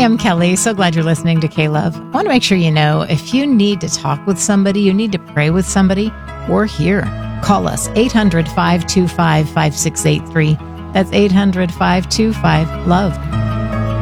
I'm Kelly. So glad you're listening to K-Love. I want to make sure you know, if you need to talk with somebody, you need to pray with somebody, we're here. Call us, 800-525-5683. That's 800-525-LOVE.